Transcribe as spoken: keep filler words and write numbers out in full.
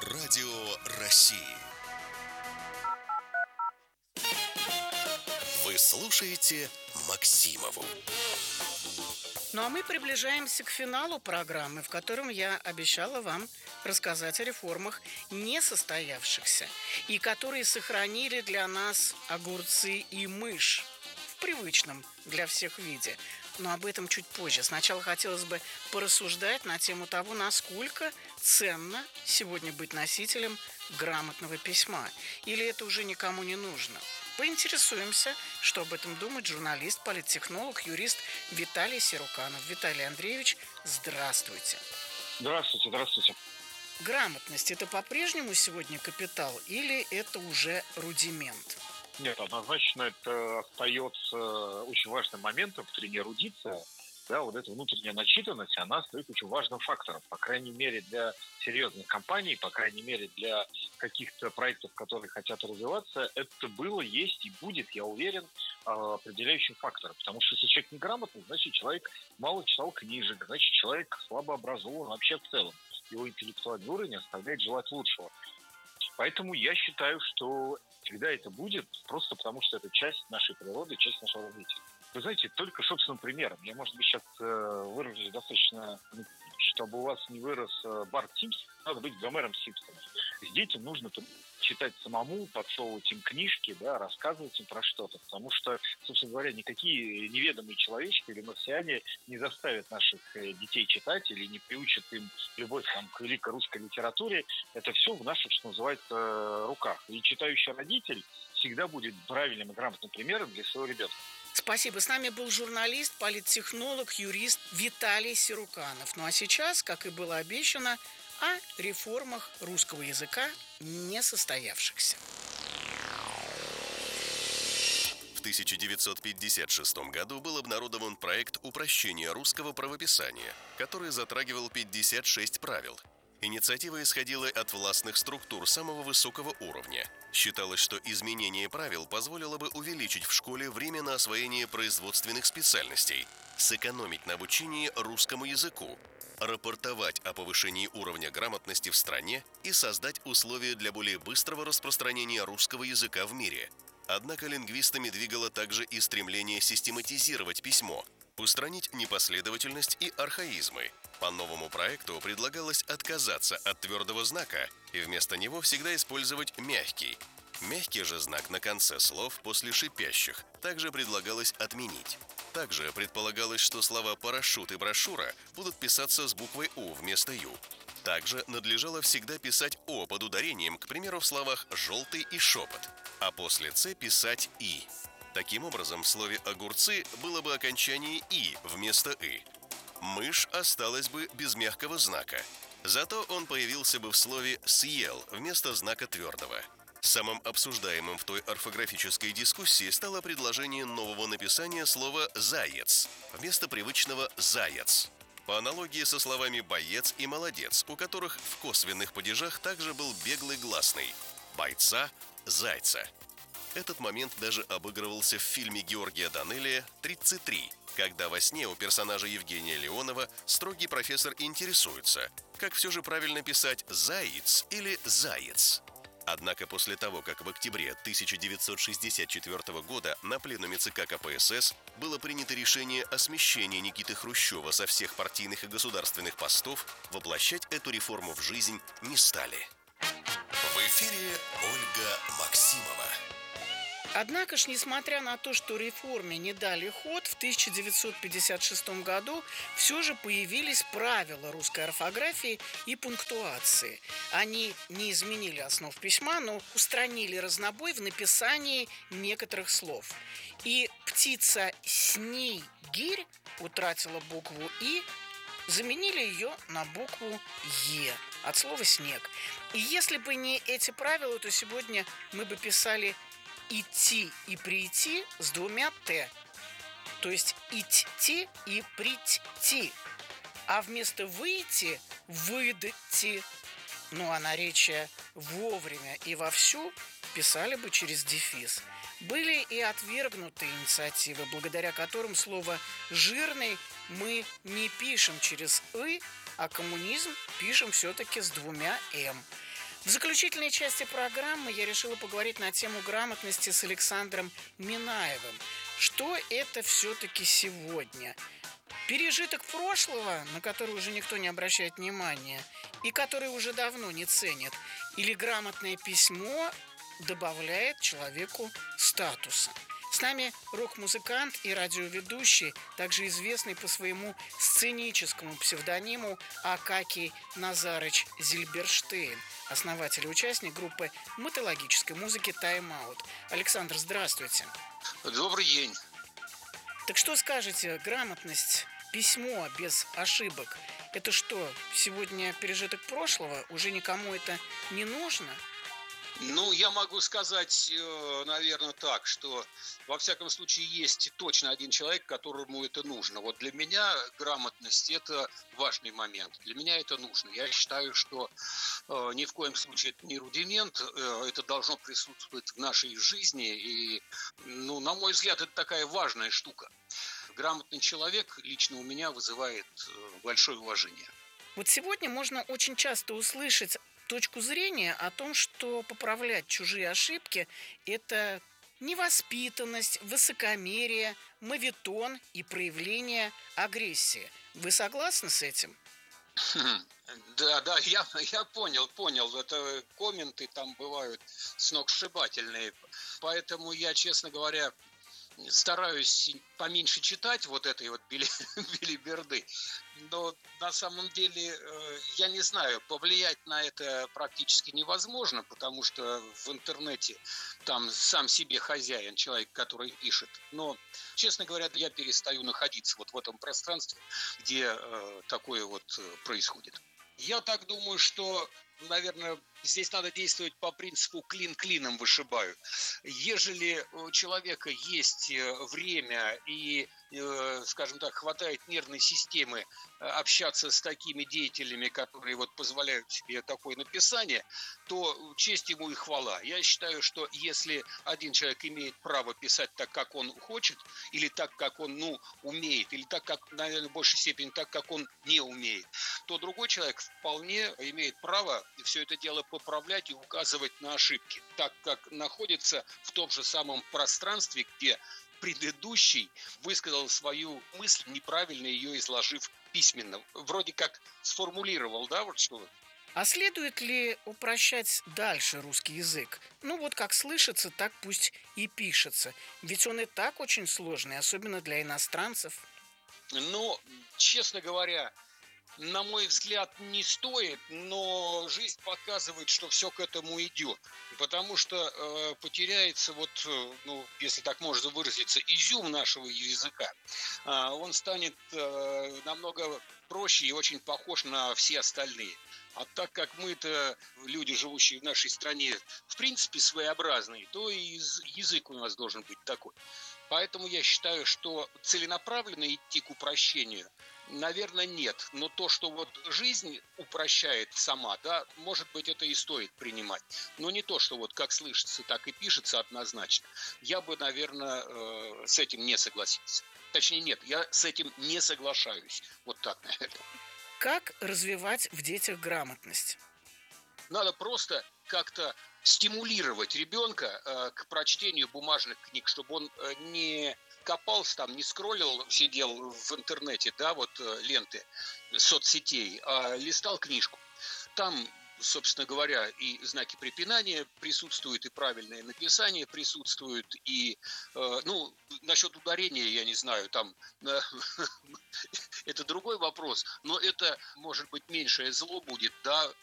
Радио России. Вы слушаете Максимову. Ну а мы приближаемся к финалу программы, в котором я обещала вам рассказать о реформах несостоявшихся и которые сохранили для нас огурцы и мышь в привычном для всех виде. Но об этом чуть позже. Сначала хотелось бы порассуждать на тему того, насколько ценно сегодня быть носителем грамотного письма. Или это уже никому не нужно. Поинтересуемся, что об этом думает журналист, политтехнолог, юрист Виталий Сируканов. Виталий Андреевич, здравствуйте. Здравствуйте, здравствуйте. Грамотность – это по-прежнему сегодня капитал или это уже рудимент? Нет, однозначно это остается очень важным моментом в среде эрудиции. Да, вот эта внутренняя начитанность, она стоит очень важным фактором. По крайней мере, для серьезных компаний, по крайней мере, для каких-то проектов, которые хотят развиваться, это было, есть и будет, я уверен, определяющим фактором. Потому что если человек неграмотный, значит, человек мало читал книжек, значит, человек слабо образован вообще в целом. Его интеллектуальный уровень оставляет желать лучшего. Поэтому я считаю, что всегда это будет, просто потому что это часть нашей природы, часть нашего развития. Вы знаете, только собственным примером. Я, может быть, сейчас э, выражусь достаточно, чтобы у вас не вырос э, Барт Симпсон, надо быть Гомером Симпсоном. С детям нужно читать самому, подсовывать им книжки, да, рассказывать им про что-то, потому что, собственно говоря, никакие неведомые человечки или марсиане не заставят наших детей читать или не приучат им любовь там, к великой русской литературе. Это все в наших, что называется, руках. И читающий родитель всегда будет правильным и грамотным примером для своего ребенка. Спасибо. С нами был журналист, политтехнолог, юрист Виталий Сируканов. Ну а сейчас, как и было обещано, о реформах русского языка не состоявшихся. В тысяча девятьсот пятьдесят шестом году был обнародован проект упрощения русского правописания, который затрагивал пятьдесят шесть правил. Инициатива исходила от властных структур самого высокого уровня. Считалось, что изменение правил позволило бы увеличить в школе время на освоение производственных специальностей, сэкономить на обучении русскому языку, рапортовать о повышении уровня грамотности в стране и создать условия для более быстрого распространения русского языка в мире. Однако лингвистами двигало также и стремление систематизировать письмо, устранить непоследовательность и архаизмы. По новому проекту предлагалось отказаться от твердого знака и вместо него всегда использовать мягкий. Мягкий же знак на конце слов после шипящих также предлагалось отменить. Также предполагалось, что слова «парашют» и «брошюра» будут писаться с буквой «у» вместо «ю». Также надлежало всегда писать «о» под ударением, к примеру, в словах «желтый» и «шепот», а после «ц» писать «и». Таким образом, в слове «огурцы» было бы окончание «и» вместо «ы». «Мышь» осталась бы без мягкого знака. Зато он появился бы в слове «съел» вместо знака твердого. Самым обсуждаемым в той орфографической дискуссии стало предложение нового написания слова «заяц» вместо привычного «заяц». По аналогии со словами «боец» и «молодец», у которых в косвенных падежах также был беглый гласный «бойца», «зайца». Этот момент даже обыгрывался в фильме Георгия Данелия «тридцать три», когда во сне у персонажа Евгения Леонова строгий профессор интересуется, как все же правильно писать «заиц» или «заяц». Однако после того, как в октябре тысяча девятьсот шестьдесят четвёртого года на пленуме ЦК КПСС было принято решение о смещении Никиты Хрущева со всех партийных и государственных постов, воплощать эту реформу в жизнь не стали. В эфире Ольга Максимова. Однако ж, несмотря на то, что реформе не дали ход, в тысяча девятьсот пятьдесят шестом году все же появились правила русской орфографии и пунктуации. Они не изменили основ письма, но устранили разнобой в написании некоторых слов. И птица снегирь утратила букву «и», заменили ее на букву «е» от слова «снег». И если бы не эти правила, то сегодня мы бы писали «идти» и «прийти» с двумя «т», то есть «идти» и «прийти», а вместо «выйти» – «выдати». Ну а наречие «вовремя» и «вовсю» писали бы через дефис. Были и отвергнутые инициативы, благодаря которым слово «жирный» мы не пишем через «ы», а коммунизм пишем все-таки с двумя «м». В заключительной части программы я решила поговорить на тему грамотности с Александром Минаевым. Что это все-таки сегодня? Пережиток прошлого, на который уже никто не обращает внимания, и который уже давно не ценят, или грамотное письмо добавляет человеку статуса? С нами рок-музыкант и радиоведущий, также известный по своему сценическому псевдониму Акакий Назарыч Зильберштейн, основатель и участник группы металлогической музыки «Тайм-аут». Александр, здравствуйте. Добрый день. Так что скажете, грамотность, письмо без ошибок, это что, сегодня пережиток прошлого? Уже никому это не нужно? Ну, я могу сказать, наверное, так, что во всяком случае есть точно один человек, которому это нужно. Вот для меня грамотность – это важный момент. Для меня это нужно. Я считаю, что э, ни в коем случае это не рудимент, э, это должно присутствовать в нашей жизни. И, ну, на мой взгляд, это такая важная штука. Грамотный человек лично у меня вызывает э, большое уважение. Вот сегодня можно очень часто услышать точку зрения о том, что поправлять чужие ошибки – это невоспитанность, высокомерие, моветон и проявление агрессии. Вы согласны с этим? Да, да, я, я понял, понял. Это комменты там бывают сногсшибательные. Поэтому я, честно говоря, стараюсь поменьше читать вот этой вот белиберды. Но на самом деле, я не знаю, повлиять на это практически невозможно, потому что в интернете там сам себе хозяин, человек, который пишет. Но, честно говоря, я перестаю находиться вот в этом пространстве, где э, такое вот происходит. Я так думаю, что, наверное, здесь надо действовать по принципу клин клином вышибают. Ежели у человека есть время и, скажем так, хватает нервной системы общаться с такими деятелями, которые вот позволяют себе такое написание, то честь ему и хвала. Я считаю, что если один человек имеет право писать так, как он хочет, или так, как он, ну, умеет, или так, как, наверное, в большей степени так, как он не умеет, то другой человек вполне имеет право все это дело поправлять и указывать на ошибки, так как находится в том же самом пространстве, где предыдущий высказал свою мысль, неправильно ее изложив письменно. Вроде как сформулировал, да, вот что. А следует ли упрощать дальше русский язык? Ну вот как слышится, так пусть и пишется. Ведь он и так очень сложный, особенно для иностранцев. Ну, честно говоря, на мой взгляд, не стоит, но жизнь показывает, что все к этому идет. Потому что э, потеряется, вот, э, ну, если так можно выразиться, изюм нашего языка. Э, он станет э, намного проще и очень похож на все остальные. А так как мы-то, люди, живущие в нашей стране, в принципе своеобразные, то и язык у нас должен быть такой. Поэтому я считаю, что целенаправленно идти к упрощению, наверное, нет. Но то, что вот жизнь упрощает сама, да, может быть, это и стоит принимать. Но не то, что вот как слышится, так и пишется однозначно. Я бы, наверное, с этим не согласился. Точнее, нет, я с этим не соглашаюсь. Вот так, наверное. Как развивать в детях грамотность? Надо просто как-то стимулировать ребенка э, к прочтению бумажных книг, чтобы он э, не копался там, не скроллил, сидел в интернете, да, вот э, ленты соцсетей, а листал книжку. Там, собственно говоря, и знаки препинания присутствуют, и правильное написание присутствует, и, э, ну, насчет ударения, я не знаю, там, э, это другой вопрос, но это, может быть, меньшее зло будет, да,